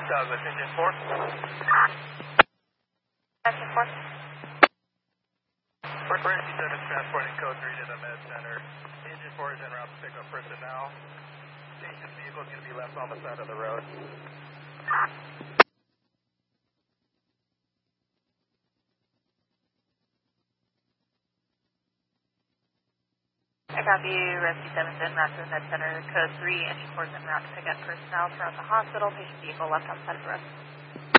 Douglas, engine 4. Engine 4. Fort Emergency Service transporting code 3 to the med center. Engine 4 is en route to pick up personnel. Patient vehicle is going to be left on the side of the road. I copy you. Rescue 7 is en route to the med center. Code 3, engine 4 is en route to pick up personnel from the hospital. Patient vehicle left on the side of the road.